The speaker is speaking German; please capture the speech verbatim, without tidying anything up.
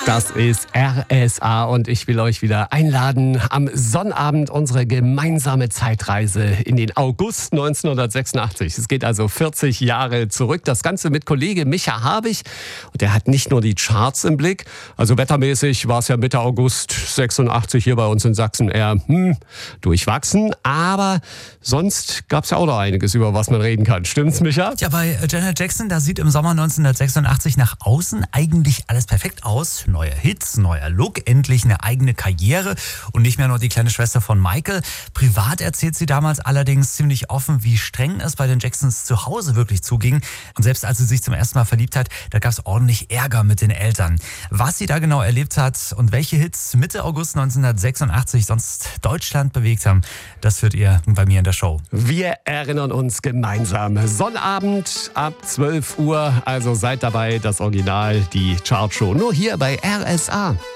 Das ist R S A und ich will euch wieder einladen, am Sonnabend unsere gemeinsame Zeitreise in den August neunzehnhundertsechsundachtzig. Es geht also vierzig Jahre zurück. Das Ganze mit Kollege Micha Habich. Und der hat nicht nur die Charts im Blick. Also wettermäßig war es ja Mitte August sechsundachtzig hier bei uns in Sachsen eher hm, durchwachsen. Aber sonst gab es ja auch noch einiges, über was man reden kann. Stimmt's, Micha? Ja, bei Janet Jackson, da sieht im Sommer neunzehnhundertsechsundachtzig nach außen eigentlich alles perfekt aus. Neue Hits, neuer Look, endlich eine eigene Karriere und nicht mehr nur die kleine Schwester von Michael. Privat erzählt sie damals allerdings ziemlich offen, wie streng es bei den Jacksons zu Hause wirklich zuging. Und selbst als sie sich zum ersten Mal verliebt hat, da gab es ordentlich Ärger mit den Eltern. Was sie da genau erlebt hat und welche Hits Mitte August neunzehnhundertsechsundachtzig sonst Deutschland bewegt haben, das hört ihr bei mir in der Show. Wir erinnern uns gemeinsam. Sonnabend ab zwölf Uhr, also seid dabei, das Original, die Chartshow, nur hier bei R S A.